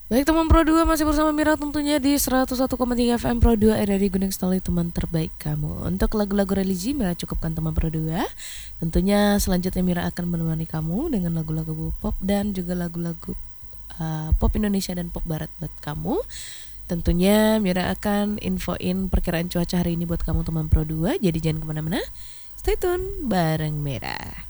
Baik teman Pro 2, masih bersama Mira tentunya di 101,3 FM Pro 2 RRI Gunung Sitoli, teman terbaik kamu. Untuk lagu-lagu religi Mira cukupkan teman Pro 2. Tentunya selanjutnya Mira akan menemani kamu dengan lagu-lagu pop dan juga lagu-lagu pop Indonesia dan pop barat buat kamu. Tentunya Mira akan infoin perkiraan cuaca hari ini buat kamu teman Pro 2. Jadi jangan kemana-mana, stay tune bareng Mira.